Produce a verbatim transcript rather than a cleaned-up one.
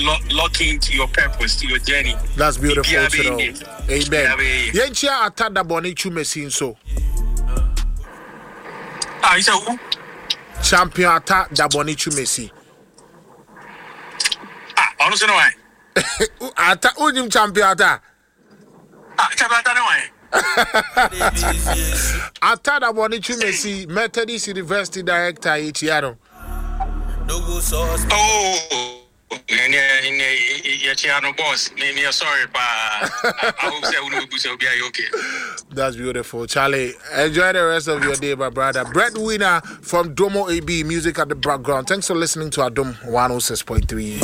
lock, lock into your purpose, to your journey. That's beautiful. Amen. Yenchia atada boni chumesin so. Ah, you say who? Champion ata daboni chumesi. Ah, I don't know why. Ata unim champion ata. Ah, champion ata no why. Ata daboni chumesi Methodist University director Ichiaro. Oh. In your channel boss, me sorry, but I hope say we will be okay. That's beautiful, Charlie. Enjoy the rest of your day, my brother. Breadwinner from Domo A B, music at the background. Thanks for listening to Adom one oh six point three.